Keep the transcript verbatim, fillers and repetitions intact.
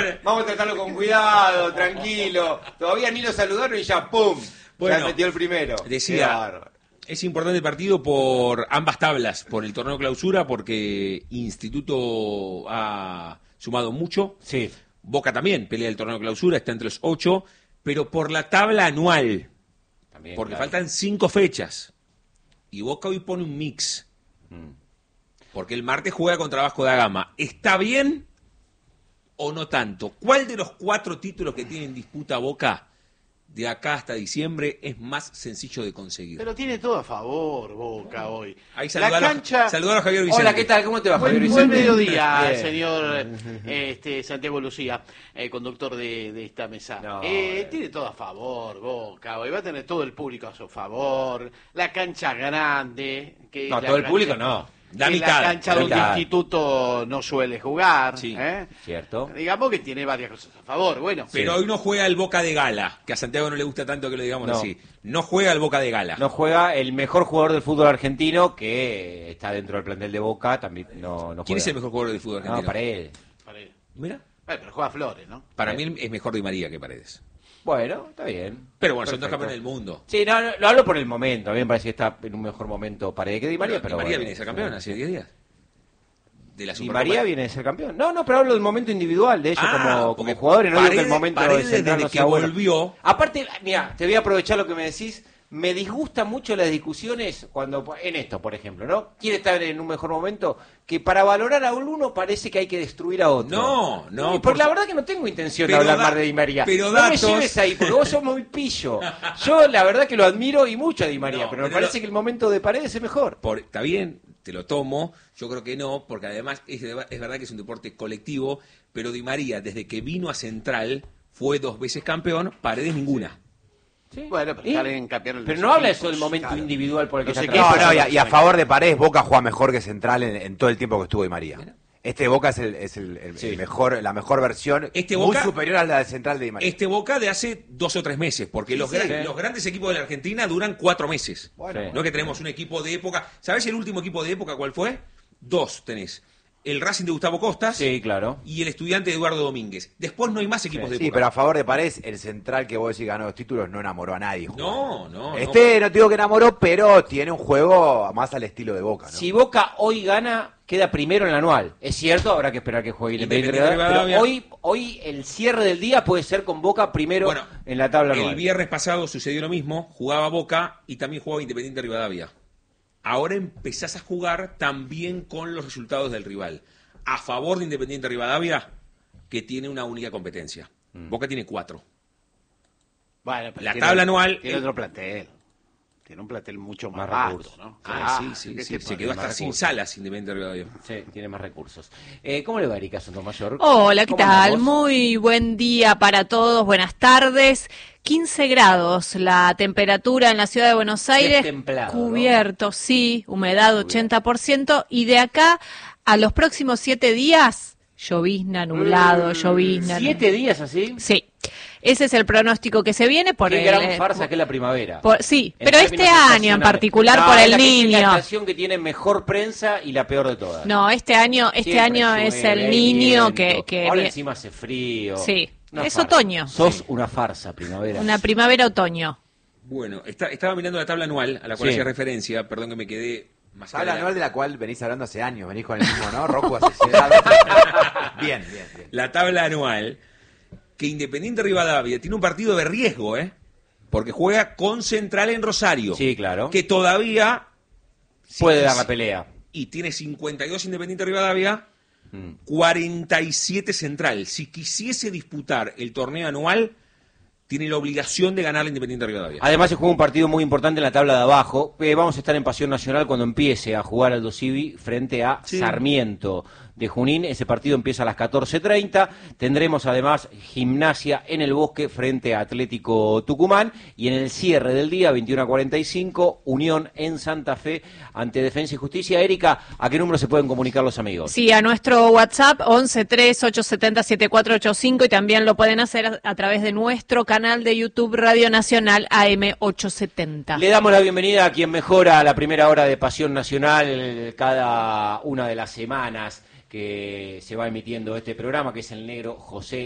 vamos a tratarlo con cuidado, tranquilo. Todavía ni lo saludaron y ya, ¡pum! Bueno, ya metió el primero. Decía, es importante el partido por ambas tablas, por el torneo clausura, porque Instituto ha sumado mucho. Sí. Boca también pelea el torneo clausura, está entre los ocho, pero por la tabla anual, también, porque claro, faltan cinco fechas. Y Boca hoy pone un mix. Mm. Porque el martes juega contra Vasco da Gama. ¿Está bien o no tanto? ¿Cuál de los cuatro títulos que tiene en disputa Boca de acá hasta diciembre es más sencillo de conseguir? Pero tiene todo a favor Boca hoy. Ahí saludar la cancha... a Javier Vicente. Hola, ¿qué tal? ¿Cómo te va, Javier Buen, Vicente? buen mediodía, bien, señor este, Santiago Lucía, eh, conductor de, de esta mesa. No, eh, eh. Tiene todo a favor Boca hoy. Va a tener todo el público a su favor. La cancha grande. Que no, todo el cancha... público no. La, mitad, la cancha donde el Instituto no suele jugar, sí, ¿eh? Cierto. Digamos que tiene varias cosas a favor, bueno. Pero sí, hoy no juega el Boca de Gala, que a Santiago no le gusta tanto que lo digamos no. así. No juega el Boca de Gala. No juega el mejor jugador del fútbol argentino, que está dentro del plantel de Boca, también no, no juega. ¿Quién es el mejor jugador del fútbol argentino? No, Paredes. Paredes. Mira. Eh, pero juega Flores, ¿no? Para mí es mejor Di María que Paredes. Bueno, está bien. Pero bueno, perfecto, son dos campeones del mundo. Sí, no, no, lo hablo por el momento. A mí me parece que está en un mejor momento Paredes que Di María. Pero, pero Di María bueno, viene de ser campeón hace diez días. De la Di María viene de ser campeón. No, no, pero hablo del momento individual de ellos ah, como, como jugadores. No Paredes, digo que el momento Paredes, de central no sea que bueno. volvió. Aparte, mira, te voy a aprovechar lo que me decís. Me disgusta mucho las discusiones cuando en esto, por ejemplo, ¿no? Quiere estar en un mejor momento, que para valorar a uno parece que hay que destruir a otro. No, no. Y por la verdad que no tengo intención de hablar da, más de Di María. Pero no datos... me lleves ahí, porque vos sos muy pillo. Yo la verdad que lo admiro y mucho a Di María, no, pero me pero parece no... que el momento de Paredes es mejor. Por, está bien, te lo tomo. Yo creo que no, porque además es, es verdad que es un deporte colectivo, pero Di María, desde que vino a Central, fue dos veces campeón, Paredes ninguna. Sí. Bueno, pero, ¿Y? En campeón pero no habla eso del momento claro. individual por el que no se No, no, y a, y a favor de Paredes, Boca juega mejor que Central en, en todo el tiempo que estuvo Di María. ¿Mira? Este de Boca es, el, es el, el, sí. el mejor, la mejor versión, este muy Boca, superior a la de Central de Di María. Este Boca de hace dos o tres meses, porque sí, los, sí, gran, sí. los grandes equipos de la Argentina duran cuatro meses. Bueno, sí. No es que tenemos un equipo de época. ¿Sabés el último equipo de época cuál fue? Dos tenés. El Racing de Gustavo Costas sí, claro. y el Estudiante de Eduardo Domínguez. Después no hay más equipos sí, de época. Sí, pero a favor de Paredes, el Central que vos decís ganó los títulos no enamoró a nadie. No, no. Este no. no te digo que enamoró, pero tiene un juego más al estilo de Boca, ¿no? Si Boca hoy gana, queda primero en el anual. Es cierto, habrá que esperar que juegue Independiente Rivadavia. Pero hoy, hoy el cierre del día puede ser con Boca primero bueno, en la tabla anual. El viernes pasado sucedió lo mismo, jugaba Boca y también jugaba Independiente Rivadavia. Ahora empezás a jugar también con los resultados del rival. A favor de Independiente Rivadavia, que tiene una única competencia. Mm. Boca tiene cuatro. Bueno, pero la tiene, tabla anual... Tiene el... otro plantel. Tiene un plantel mucho más, más recursos, ¿no? Ah, sí, sí, sí. Se quedó hasta sin salas Independiente Rivadavia. Sí, tiene más recursos. Eh, ¿Cómo le va, Erika Sotomayor? Hola, ¿qué tal? Muy buen día para todos, buenas tardes. quince grados la temperatura en la ciudad de Buenos Aires. Cubierto, ¿no? Sí, humedad ochenta por ciento. Y de acá a los próximos siete días, llovizna, nublado, llovizna. ¿Siete días así? Sí. Ese es el pronóstico que se viene por Qué el... gran farsa por, que es la primavera. Por, sí, en pero este año en particular no, por el la niño. Es la estación que tiene mejor prensa y la peor de todas. No, este año este Siempre año es el niño que... que Ahora encima hace frío. Sí, una es farsa. otoño. Sos sí. una farsa, primavera. Una primavera-otoño. Bueno, está, estaba mirando la tabla anual a la cual sí. hacía referencia, perdón que me quedé... Más tabla anual de la cual venís hablando hace años, venís con el mismo, ¿no? Rocco hace bien, bien, bien. La tabla anual, que Independiente Rivadavia tiene un partido de riesgo, ¿eh? Porque juega con Central en Rosario. Sí, claro. Que todavía... puede dar la pelea. Y tiene cincuenta y dos Independiente Rivadavia, mm. cuarenta y siete Central. Si quisiese disputar el torneo anual... tiene la obligación de ganar la Independiente Rivadavia. Además se juega un partido muy importante en la tabla de abajo. Eh, vamos a estar en Pasión Nacional cuando empiece a jugar Aldo Civi frente a sí. Sarmiento de Junín. Ese partido empieza a las catorce treinta. Tendremos además Gimnasia en el Bosque frente a Atlético Tucumán. Y en el cierre del día, veintiuno cuarenta y cinco, Unión en Santa Fe ante Defensa y Justicia. Erika, ¿a qué número se pueden comunicar los amigos? Sí, a nuestro WhatsApp once tres ocho siete cero siete cuatro ocho cinco y también lo pueden hacer a, a través de nuestro canal de YouTube Radio Nacional A M ochocientos setenta. Le damos la bienvenida a quien mejora la primera hora de Pasión Nacional cada una de las semanas que se va emitiendo este programa, que es el negro José